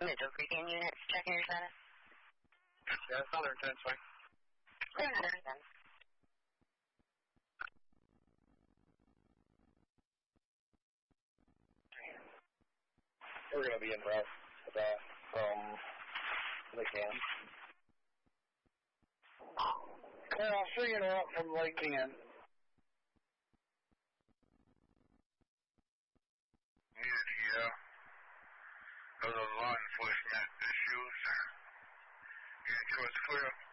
Mitchell Creek units, checking your status. Yeah, it's 110, sorry. 110. We're going to be in route from Lake Ann. Yeah, I'll see you out from Lake Ann. Yeah. Those are law enforcement issues. Yeah, it's clear.